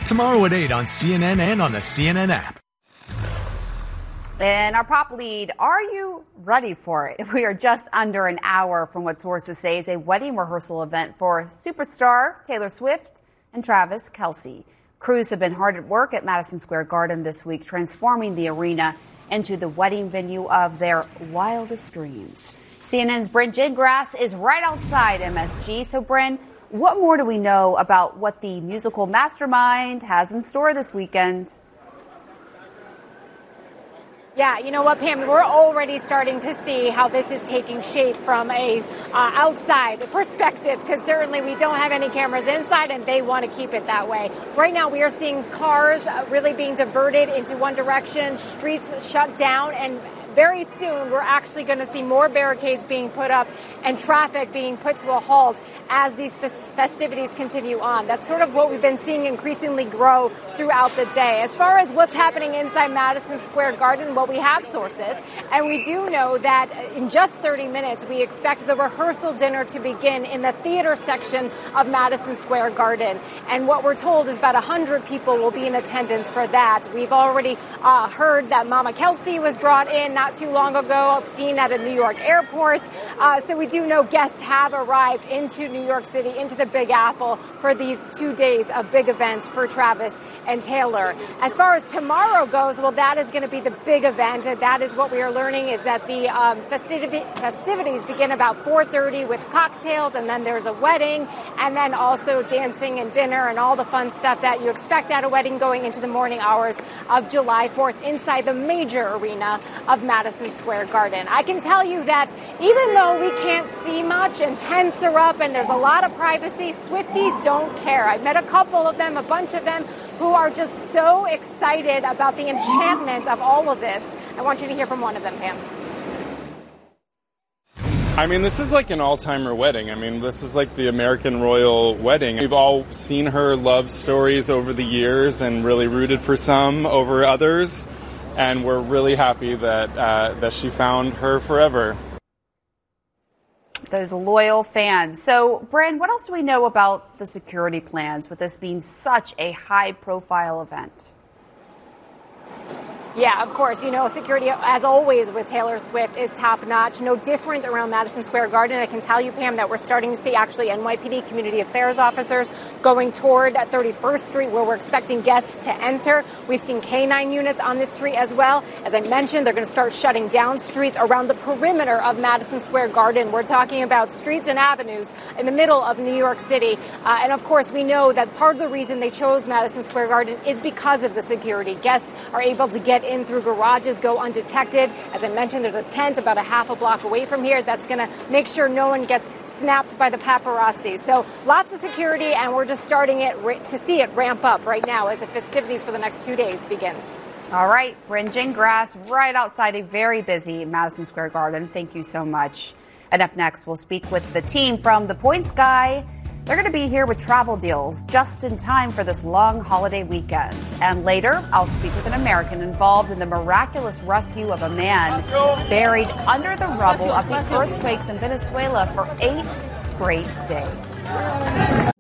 Tomorrow at 8 on CNN and on the CNN app. And our pop lead, are you ready for it? We are just under an hour from what sources say is a wedding rehearsal event for superstar Taylor Swift and Travis Kelce. Crews have been hard at work at Madison Square Garden this week, transforming the arena into the wedding venue of their wildest dreams. CNN's Bryn Gingras is right outside MSG. So, Bryn, what more do we know about what the musical mastermind has in store this weekend? Yeah, you know what, Pam, we're already starting to see how this is taking shape from a outside perspective, because certainly we don't have any cameras inside and they want to keep it that way. Right now we are seeing cars really being diverted into one direction, streets shut down, and very soon we're actually going to see more barricades being put up and traffic being put to a halt as these festivities continue on. That's sort of what we've been seeing increasingly grow throughout the day. As far as what's happening inside Madison Square Garden, well, we have sources, and we do know that in just 30 minutes, we expect the rehearsal dinner to begin in the theater section of Madison Square Garden. And what we're told is about 100 people will be in attendance for that. We've already heard that Mama Kelce was brought in not too long ago, seen at a New York airport. So we do know guests have arrived into New York City, into the Big Apple for these 2 days of big events for Travis and Taylor. As far as tomorrow goes, well, that is going to be the big event. And that is what we are learning, is that the festivities begin about 4:30 with cocktails, and then there's a wedding, and then also dancing and dinner and all the fun stuff that you expect at a wedding going into the morning hours of July 4th inside the major arena of Madison Square Garden. I can tell you that even though we can't see much and tents are up and there's a lot of privacy, Swifties don't care. I've met a couple of them, a bunch of them, who are just so excited about the enchantment of all of this. I want you to hear from one of them, Pam. I mean, this is like an all-timer wedding. I mean, this is like the American royal wedding. We've all seen her love stories over the years and really rooted for some over others. And we're really happy that she found her forever. Those loyal fans. So, Bryn, what else do we know about the security plans with this being such a high-profile event? Yeah, of course. You know, security, as always with Taylor Swift, is top-notch. No different around Madison Square Garden. I can tell you, Pam, that we're starting to see actually NYPD community affairs officers going toward 31st Street, where we're expecting guests to enter. We've seen K-9 units on this street as well. As I mentioned, they're going to start shutting down streets around the perimeter of Madison Square Garden. We're talking about streets and avenues in the middle of New York City. And of course, we know that part of the reason they chose Madison Square Garden is because of the security. Guests are able to get in through garages, go undetected. As I mentioned, there's a tent about a half a block away from here that's going to make sure no one gets snapped by the paparazzi. So lots of security, and we're just starting to see it ramp up right now as the festivities for the next 2 days begins. All right, Bryn Gingras, right outside a very busy Madison Square Garden. Thank you so much. And up next, we'll speak with the team from The Points Guy. They're going to be here with travel deals just in time for this long holiday weekend. And later, I'll speak with an American involved in the miraculous rescue of a man buried under the rubble of the earthquakes in Venezuela for 8 straight days.